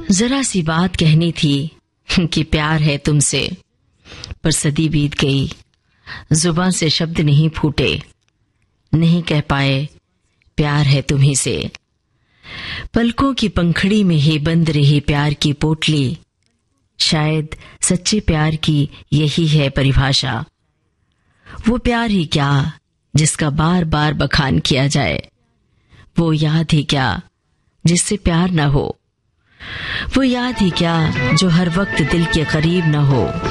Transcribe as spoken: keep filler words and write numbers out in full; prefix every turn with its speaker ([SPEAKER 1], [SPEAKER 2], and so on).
[SPEAKER 1] जरा सी बात कहनी थी कि प्यार है तुमसे, पर सदी बीत गई, जुबान से शब्द नहीं फूटे, नहीं कह पाए प्यार है तुम्ही से। पलकों की पंखड़ी में ही बंद रही प्यार की पोटली, शायद सच्चे प्यार की यही है परिभाषा। वो प्यार ही क्या जिसका बार बार बखान किया जाए, वो याद ही क्या जिससे प्यार न हो, वो याद ही क्या जो हर वक्त दिल के करीब न हो।